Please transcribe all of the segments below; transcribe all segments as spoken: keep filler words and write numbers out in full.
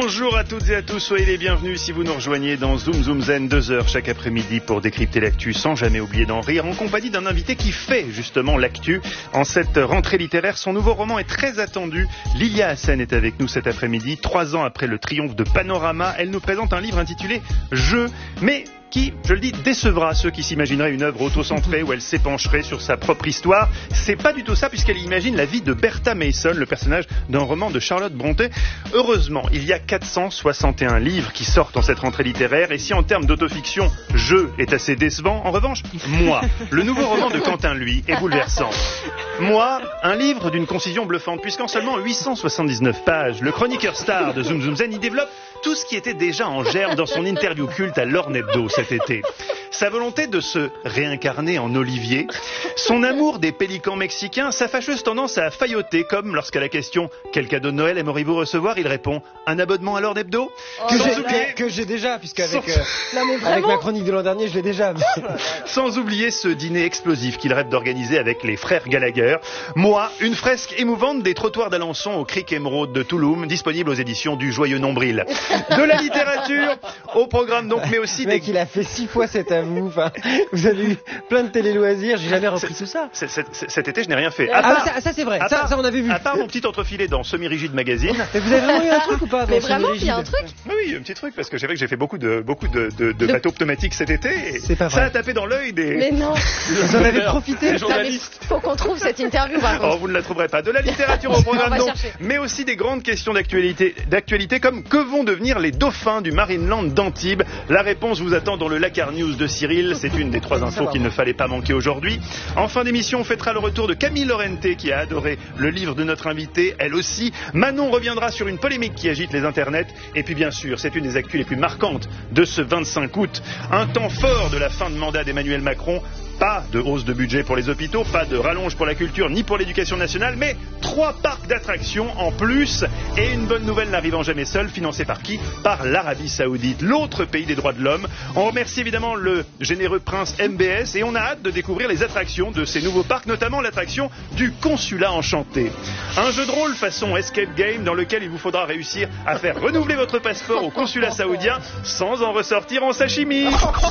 Bonjour à toutes et à tous, soyez les bienvenus si vous nous rejoignez dans Zoom Zoom Zen, deux heures chaque après-midi pour décrypter l'actu sans jamais oublier d'en rire, en compagnie d'un invité qui fait justement l'actu. En cette rentrée littéraire, son nouveau roman est très attendu. Lilia Hassen est avec nous cet après-midi. Trois ans après le triomphe de Panorama, elle nous présente un livre intitulé « Jeu », mais qui, je le dis, décevra ceux qui s'imagineraient une œuvre auto-centrée où elle s'épancherait sur sa propre histoire. C'est pas du tout ça, puisqu'elle imagine la vie de Bertha Mason, le personnage d'un roman de Charlotte Brontë. Heureusement, il y a quatre cent soixante et un livres qui sortent en cette rentrée littéraire, et si en termes d'autofiction, Jeu est assez décevant, en revanche, Moi, le nouveau roman de Quentin Lui, est bouleversant. Moi, un livre d'une concision bluffante, puisqu'en seulement huit cent soixante-dix-neuf pages, le chroniqueur star de Zoom Zoom Zen y développe tout ce qui était déjà en germe dans son interview culte à l'Orne Hebdo cet été. Sa volonté de se réincarner en Olivier, son amour des pélicans mexicains, sa fâcheuse tendance à failloter, comme lorsqu'à la question « Quel cadeau de Noël aimeriez-vous recevoir ?» il répond « Un abonnement à l'Orne Hebdo ?» oh, que, j'ai, oublier... que j'ai déjà, puisqu'avec euh, non, avec ma chronique de l'an dernier, je l'ai déjà. Mais... Sans oublier ce dîner explosif qu'il rêve d'organiser avec les frères Gallagher. Moi, une fresque émouvante des trottoirs d'Alençon au Cric Émeraude de Touloum, disponible aux éditions du Joyeux Nombril. De la littérature au programme donc, mais aussi mec, des... il a fait six fois cet avou. Enfin, vous avez eu plein de télé-loisirs, j'ai jamais repris c'est, tout ça. C'est, c'est, c'est, cet été, je n'ai rien fait. À ah, part, ça, ça c'est vrai, ça, part, ça on avait vu. À part mon petit entrefilet dans Semi-Rigide Magazine. Mais vous avez vraiment eu un truc ou pas? Mais vraiment, il y a un truc? Oui, un petit truc, parce que j'ai vrai que j'ai fait beaucoup de, beaucoup de, de, de Le... bateaux pneumatiques cet été. Et c'est pas vrai. Ça a tapé dans l'œil des... Mais non. Vous en avez profité, les journalistes. Faut qu'on trouve cette interview, par contre. Oh, vous ne la trouverez pas. De la littérature au programme, donc, mais aussi des grandes questions d'actualité, d'actualité comme que vont devenir les dauphins du Marineland d'Antibes? La réponse vous attend dans le Lakar News de Cyril. C'est une des trois infos qu'il ne fallait pas manquer aujourd'hui. En fin d'émission, on fêtera le retour de Camille Lorente qui a adoré le livre de notre invité, elle aussi. Manon reviendra sur une polémique qui agite les internets. Et puis bien sûr, c'est une des actus les plus marquantes de ce vingt-cinq août. Un temps fort de la fin de mandat d'Emmanuel Macron. Pas de hausse de budget pour les hôpitaux, pas de rallonge pour la culture ni pour l'éducation nationale, mais trois parcs d'attractions en plus. Et une bonne nouvelle n'arrivant jamais seule, financée par qui? Par l'Arabie Saoudite, l'autre pays des droits de l'homme. On remercie évidemment le généreux prince M B S et on a hâte de découvrir les attractions de ces nouveaux parcs, notamment l'attraction du Consulat Enchanté. Un jeu de rôle façon Escape Game dans lequel il vous faudra réussir à faire renouveler votre passeport au consulat saoudien sans en ressortir en sashimi.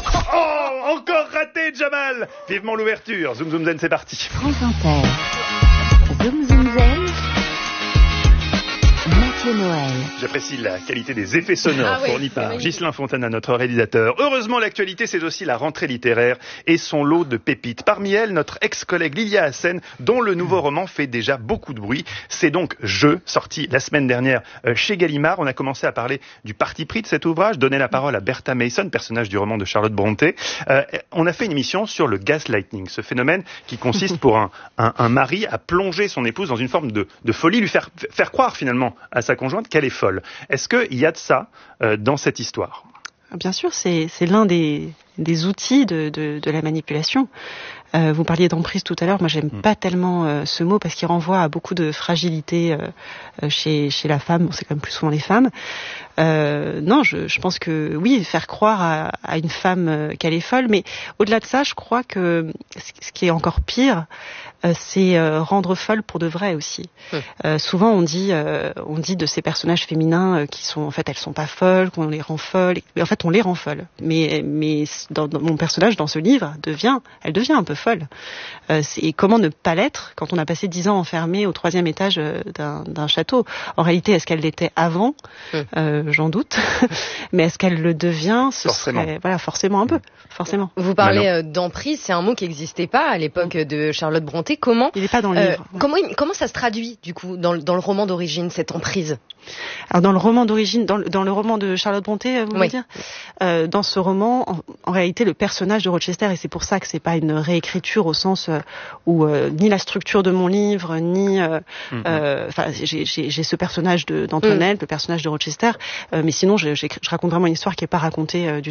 Oh, encore raté, Jamal! Vivement l'ouverture. Zoom Zoom Zen, c'est parti. France Inter. Zoom Zoom Zen. Mathieu Noël. J'apprécie la qualité des effets sonores ah oui, fournis par Ghislain Fontana, notre réalisateur. Heureusement, l'actualité, c'est aussi la rentrée littéraire et son lot de pépites. Parmi elles, notre ex-collègue Lilia Hassen, dont le nouveau roman fait déjà beaucoup de bruit. C'est donc Jeu, sorti la semaine dernière chez Gallimard. On a commencé à parler du parti pris de cet ouvrage, donner la parole à Bertha Mason, personnage du roman de Charlotte Brontë. Euh, on a fait une émission sur le gaslighting, ce phénomène qui consiste pour un, un, un mari à plonger son épouse dans une forme de, de folie, lui faire, faire croire finalement à sa conjointe qu'elle est folle. Est-ce qu'il y a de ça euh, dans cette histoire? Bien sûr, c'est, c'est l'un des, des outils de, de, de la manipulation. Euh, vous parliez d'emprise tout à l'heure. Moi, j'aime mmh. pas tellement euh, ce mot parce qu'il renvoie à beaucoup de fragilité euh, chez, chez la femme. Bon, c'est quand même plus souvent les femmes. Euh, non, je, je pense que oui, faire croire à, à une femme euh, qu'elle est folle. Mais au-delà de ça, je crois que ce qui est encore pire, euh, c'est euh, rendre folle pour de vrai aussi. Mmh. Euh, souvent, on dit, euh, on dit de ces personnages féminins euh, qui sont, en fait, elles sont pas folles, qu'on les rend folles. Mais en fait, on les rend folles. Mais, mais dans, dans mon personnage dans ce livre devient, elle devient un peu folle. Euh, c'est, comment ne pas l'être quand on a passé dix ans enfermé au troisième étage d'un, d'un château? En réalité, est-ce qu'elle l'était avant? mmh. euh, J'en doute. Mais est-ce qu'elle le devient? Ce forcément. Serait, voilà, forcément un peu. Forcément. Vous parlez euh, d'emprise, c'est un mot qui n'existait pas à l'époque mmh. de Charlotte Brontë. Comment il n'est pas dans le euh, livre. Ouais. Comment, comment ça se traduit du coup dans, dans le roman d'origine, cette emprise? Alors dans le roman d'origine, dans le, dans le roman de Charlotte Brontë, vous voulez oui. dire euh, dans ce roman, en, en réalité, le personnage de Rochester, et c'est pour ça que c'est pas une réécriture au sens euh, où euh, ni la structure de mon livre, ni, enfin, euh, mm-hmm. euh, j'ai, j'ai, j'ai ce personnage de, d'Antoinette, mm. le personnage de Rochester, euh, mais sinon, je, je raconte vraiment une histoire qui est pas racontée euh, du